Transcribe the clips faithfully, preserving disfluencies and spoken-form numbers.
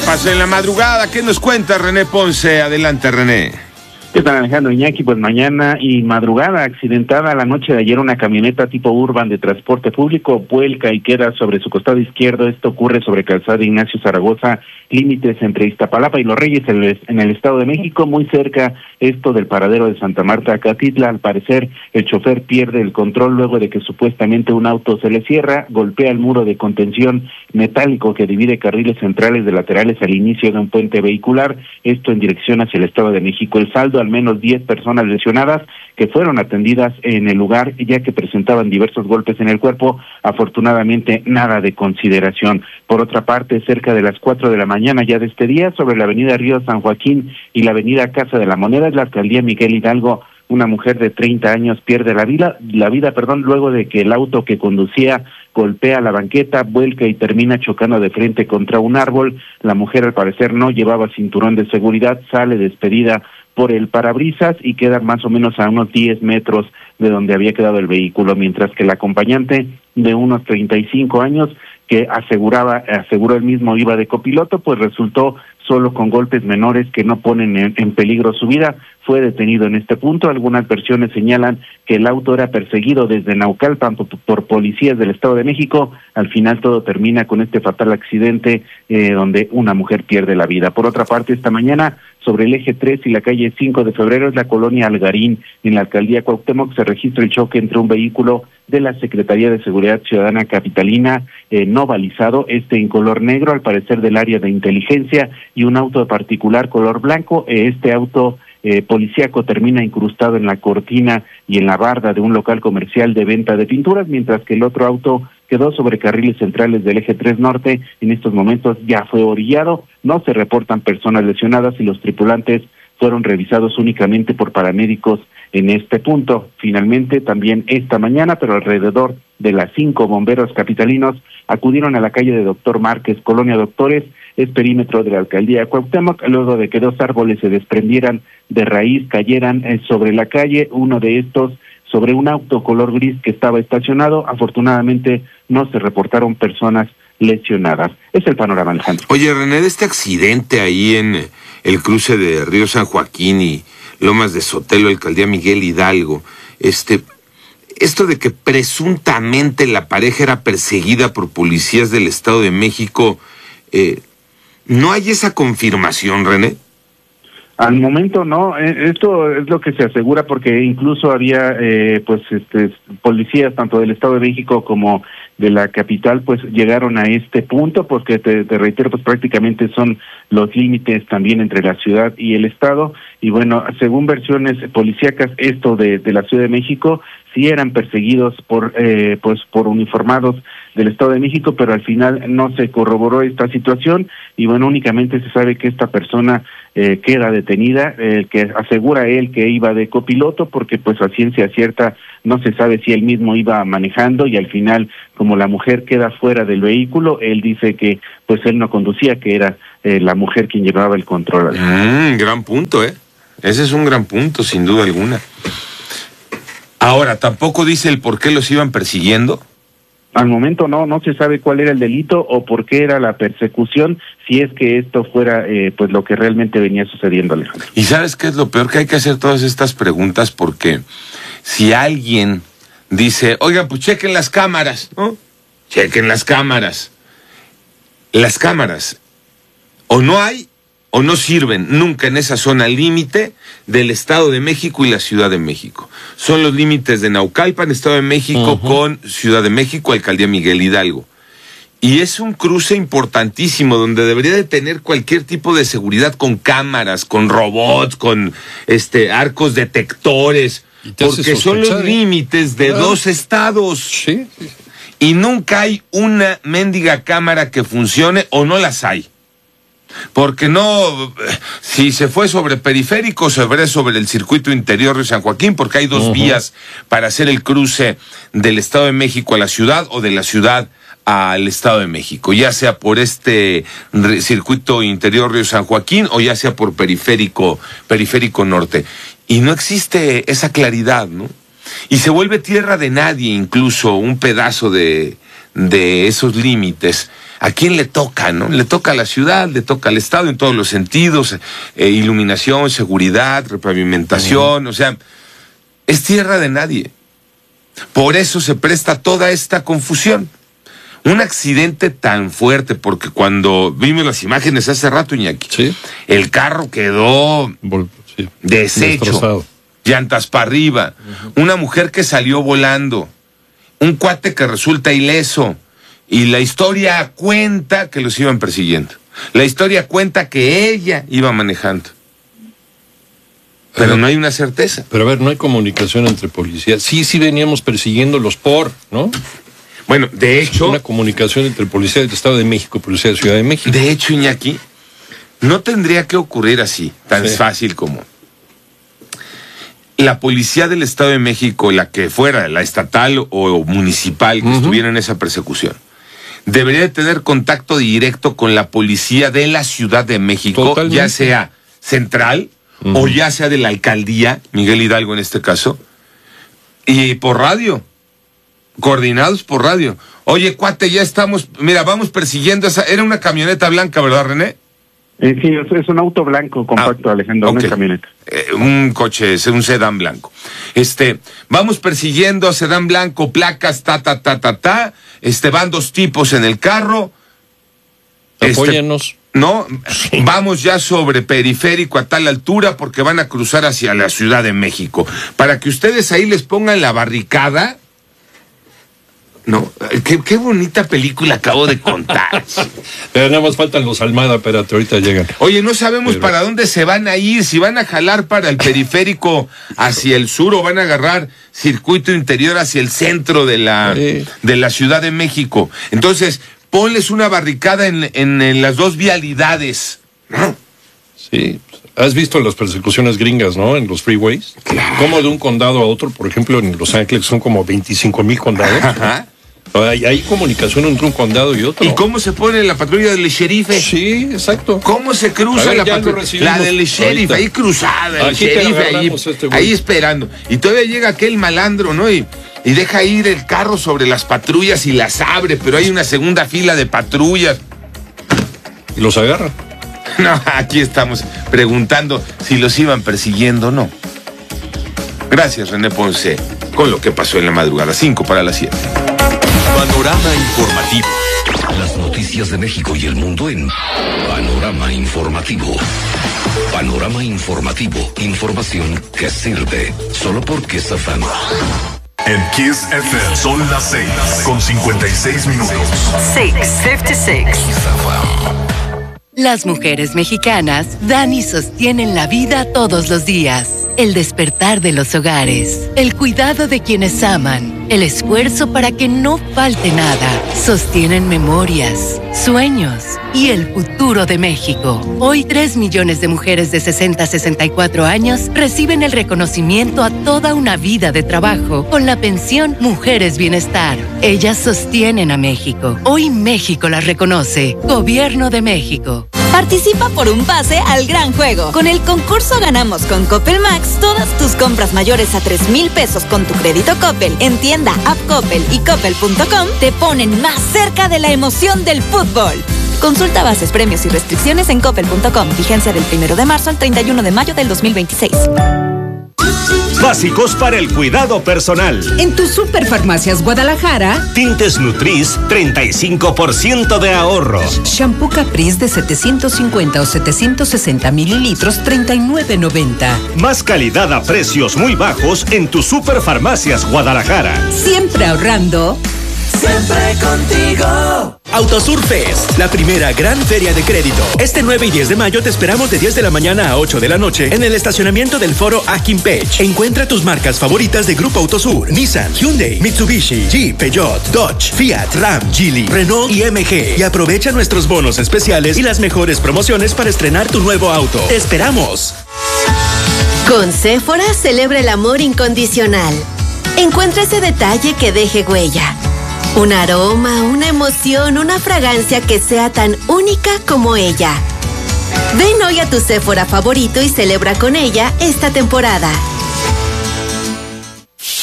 pasó en la madrugada? ¿Qué nos cuenta René Ponce? Adelante, René. ¿Qué tal, Alejandro Iñaki? Pues mañana y madrugada accidentada la noche de ayer una camioneta tipo Urban de transporte público vuelca y queda sobre su costado izquierdo. Esto ocurre sobre calzada Ignacio Zaragoza, límites entre Iztapalapa y Los Reyes en el Estado de México, muy cerca esto del paradero de Santa Marta, Acatitla. Al parecer el chofer pierde el control luego de que supuestamente un auto se le cierra, golpea el muro de contención metálico que divide carriles centrales de laterales al inicio de un puente vehicular, esto en dirección hacia el Estado de México. El saldo, al menos diez personas lesionadas que fueron atendidas en el lugar ya que presentaban diversos golpes en el cuerpo, afortunadamente nada de consideración. Por otra parte, cerca de las cuatro de la mañana ya de este día, sobre la avenida Río San Joaquín y la avenida Casa de la Moneda, en la alcaldía Miguel Hidalgo, una mujer de treinta años pierde la vida, la vida, perdón, luego de que el auto que conducía golpea la banqueta, vuelca y termina chocando de frente contra un árbol. La mujer, al parecer, no llevaba cinturón de seguridad, sale despedida por el parabrisas y queda más o menos a unos diez metros de donde había quedado el vehículo, mientras que el acompañante de unos treinta y cinco años, que aseguraba, aseguró él mismo iba de copiloto, pues resultó solo con golpes menores que no ponen en, en peligro su vida. Fue detenido en este punto. Algunas versiones señalan que el auto era perseguido desde Naucalpan por, por policías del Estado de México. Al final todo termina con este fatal accidente eh, donde una mujer pierde la vida. Por otra parte, esta mañana, sobre el eje tres y la calle cinco de febrero, es la colonia Algarín, en la alcaldía Cuauhtémoc, se registra el choque entre un vehículo de la Secretaría de Seguridad Ciudadana Capitalina, eh, no balizado, este en color negro, al parecer del área de inteligencia, y un auto particular color blanco. Eh, este auto eh, policíaco termina incrustado en la cortina y en la barda de un local comercial de venta de pinturas, mientras que el otro auto quedó sobre carriles centrales del eje tres norte. En estos momentos ya fue orillado, no se reportan personas lesionadas y los tripulantes fueron revisados únicamente por paramédicos en este punto. Finalmente, también esta mañana, pero alrededor de las cinco, bomberos capitalinos acudieron a la calle de Doctor Márquez, Colonia Doctores, es perímetro de la alcaldía de Cuauhtémoc, luego de que dos árboles se desprendieran de raíz, cayeran sobre la calle, uno de estos sobre un auto color gris que estaba estacionado. Afortunadamente no se reportaron personas lesionadas. Es el panorama, Alejandro. Oye, René, de este accidente ahí en el cruce de Río San Joaquín y Lomas de Sotelo, alcaldía Miguel Hidalgo, este, esto de que presuntamente la pareja era perseguida por policías del Estado de México, eh, ¿no hay esa confirmación, René? Al momento no, esto es lo que se asegura, porque incluso había eh, pues este policías tanto del Estado de México como de la capital, pues llegaron a este punto, porque te, te reitero, pues prácticamente son los límites también entre la ciudad y el Estado. Y bueno, según versiones policíacas, esto de, de la Ciudad de México, sí eran perseguidos por eh, pues por uniformados del Estado de México, pero al final no se corroboró esta situación y bueno, únicamente se sabe que esta persona eh, queda detenida, eh, que asegura él que iba de copiloto, porque pues a ciencia cierta no se sabe si él mismo iba manejando, y al final, como la mujer queda fuera del vehículo, él dice que pues él no conducía, que era eh, la mujer quien llevaba el control. Mm, gran punto, ¿eh? Ese es un gran punto, sin duda alguna. Ahora, ¿tampoco dice el por qué los iban persiguiendo? Al momento no, no se sabe cuál era el delito o por qué era la persecución, si es que esto fuera eh, pues lo que realmente venía sucediendo, Alejandro. ¿Y sabes qué es lo peor? Que hay que hacer todas estas preguntas, porque si alguien dice, oigan, pues chequen las cámaras, ¿no? Chequen las cámaras. Las cámaras o no hay o no sirven nunca en esa zona límite del Estado de México y la Ciudad de México. Son los límites de Naucalpan, Estado de México, uh-huh, con Ciudad de México, alcaldía Miguel Hidalgo. Y es un cruce importantísimo donde debería de tener cualquier tipo de seguridad, con cámaras, con robots, con este arcos detectores, porque son los límites de claro. dos estados. Sí. Y nunca hay una mendiga cámara que funcione, o no las hay. Porque no, si se fue sobre periférico, se fue sobre el circuito interior de San Joaquín, porque hay dos uh-huh. vías para hacer el cruce del Estado de México a la ciudad o de la ciudad al Estado de México, ya sea por este circuito interior Río San Joaquín o ya sea por periférico, periférico norte. Y no existe esa claridad, ¿no? Y se vuelve tierra de nadie incluso un pedazo de, de esos límites. ¿a quién le toca, no? Le toca a la ciudad, le toca al Estado en todos los sentidos, eh, iluminación, seguridad, repavimentación, uh-huh. o sea, es tierra de nadie. Por eso se presta toda esta confusión. Un accidente tan fuerte, porque cuando vimos las imágenes hace rato, Iñaki, ¿sí? el carro quedó Vol- sí. deshecho, destrozado, llantas para arriba, uh-huh. una mujer que salió volando, un cuate que resulta ileso, y la historia cuenta que los iban persiguiendo. La historia cuenta que ella iba manejando. Pero no hay una certeza. Pero a ver, no hay comunicación entre policías. Sí, sí veníamos persiguiéndolos por, ¿no? Bueno, de hecho... Una comunicación entre policía del Estado de México y policía de Ciudad de México. De hecho, Iñaki, no tendría que ocurrir así, tan sí. fácil como... La policía del Estado de México, la que fuera, la estatal o municipal que uh-huh. estuviera en esa persecución, debería de tener contacto directo con la policía de la Ciudad de México, Totalmente. ya sea central uh-huh. o ya sea de la alcaldía, Miguel Hidalgo en este caso, y por radio, coordinados por radio. Oye, cuate, ya estamos, mira, vamos persiguiendo esa, era una camioneta blanca, ¿verdad, René? Eh, sí, es, es un auto blanco compacto, ah, Alejandro, okay. una camioneta. Eh, un coche, un sedán blanco. Este, vamos persiguiendo a sedán blanco, placas, ta, ta, ta, ta, ta, este, van dos tipos en el carro. Apóyanos. Este, no, sí. vamos ya sobre periférico a tal altura porque van a cruzar hacia la Ciudad de México. Para que ustedes ahí les pongan la barricada. No, qué, qué bonita película acabo de contar. Pero nada más faltan los Almada, espérate, ahorita llegan. Oye, no sabemos Pero... para dónde se van a ir, si van a jalar para el periférico hacia el sur o van a agarrar circuito interior hacia el centro de la, sí. de la Ciudad de México. Entonces, ponles una barricada en, en, en las dos vialidades, ¿no? Sí, has visto las persecuciones gringas, ¿no? En los freeways. Claro. Como de un condado a otro, por ejemplo, en Los Ángeles son como veinticinco mil condados. Ajá. Hay, hay comunicación entre un condado y otro. ¿Y cómo se pone la patrulla del sheriff? Sí, exacto. ¿Cómo se cruza ver, la patrulla? La del sheriff, ahorita. Ahí cruzada, el Aquí sheriff ahí, este ahí esperando. Y todavía llega aquel malandro, ¿no? Y, y deja ir el carro sobre las patrullas y las abre, pero hay una segunda fila de patrullas. Y los agarra. No, aquí estamos preguntando si los iban persiguiendo o no. Gracias, René Ponce, con lo que pasó en la madrugada. Cinco para las siete. Panorama informativo. Las noticias de México y el mundo en Panorama Informativo. Panorama Informativo. Información que sirve. Solo por Kiss F M. En Kiss F M son las seis con cincuenta y seis minutos. seis cincuenta y seis. Las mujeres mexicanas dan y sostienen la vida todos los días. El despertar de los hogares, el cuidado de quienes aman, el esfuerzo para que no falte nada. Sostienen memorias, sueños y el futuro de México. Hoy tres millones de mujeres de sesenta a sesenta y cuatro años reciben el reconocimiento a toda una vida de trabajo con la pensión Mujeres Bienestar. Ellas sostienen a México. Hoy México las reconoce. Gobierno de México. Participa por un pase al gran juego. Con el concurso Ganamos con Coppel Max, todas tus compras mayores a tres mil pesos con tu crédito Coppel en tienda, app Coppel y coppel punto com te ponen más cerca de la emoción del fútbol. Consulta bases, premios y restricciones en coppel punto com. Vigencia del primero de marzo al treinta y uno de mayo del dos mil veintiséis. Básicos para el cuidado personal. En tu Superfarmacias Guadalajara, tintes Nutris, treinta y cinco por ciento de ahorro. Shampoo Caprice de setecientos cincuenta o setecientos sesenta mililitros, treinta y nueve noventa. Más calidad a precios muy bajos en tu Superfarmacias Guadalajara. Siempre ahorrando. Siempre contigo. Autosur Fest, la primera gran feria de crédito. Este nueve y diez de mayo te esperamos de diez de la mañana a ocho de la noche en el estacionamiento del foro Akinpech. Encuentra tus marcas favoritas de Grupo Autosur: Nissan, Hyundai, Mitsubishi, Jeep, Peugeot, Dodge, Fiat, Ram, Geely, Renault y M G. Y aprovecha nuestros bonos especiales y las mejores promociones para estrenar tu nuevo auto. ¡Te esperamos! Con Sephora celebra el amor incondicional. Encuentra ese detalle que deje huella. Un aroma, una emoción, una fragancia que sea tan única como ella. Ven hoy a tu Sephora favorito y celebra con ella esta temporada.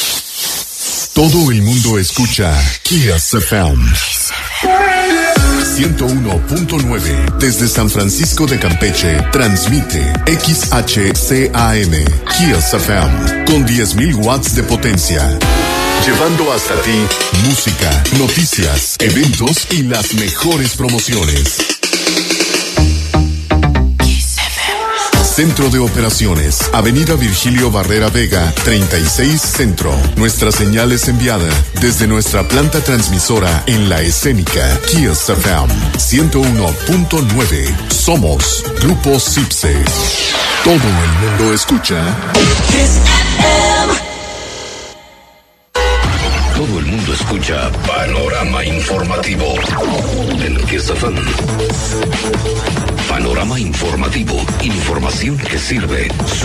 Todo el mundo escucha Kiss F M. ciento uno punto nueve. Desde San Francisco de Campeche, transmite X H C A M, Kiss F M, con diez mil watts de potencia. Llevando hasta ti música, noticias, eventos y las mejores promociones. Centro de Operaciones, Avenida Virgilio Barrera Vega, treinta y seis Centro. Nuestra señal es enviada desde nuestra planta transmisora en La Escénica, Kiss F M, ciento uno punto nueve. Somos Grupo Cipse. Todo el mundo escucha Kiss F M. Todo el mundo escucha Panorama Informativo en Kiss F M. Panorama Informativo, información que sirve.